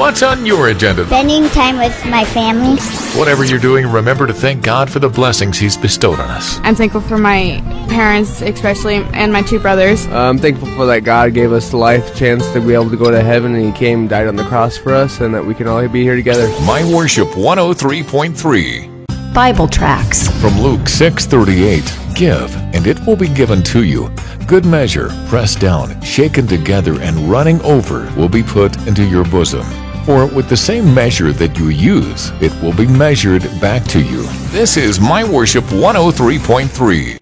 What's on your agenda? Spending time with my family. Whatever you're doing, remember to thank God for the blessings He's bestowed on us. I'm thankful for my parents, especially, and my two brothers. I'm thankful for that God gave us the life chance to be able to go to heaven, and He came and died on the cross for us, and that we can all be here together. My Worship 103.3. Bible tracts From Luke 6:38, give, and it will be given to you. Good measure, pressed down, shaken together, and running over will be put into your bosom. For with the same measure that you use, it will be measured back to you. This is My Worship 103.3.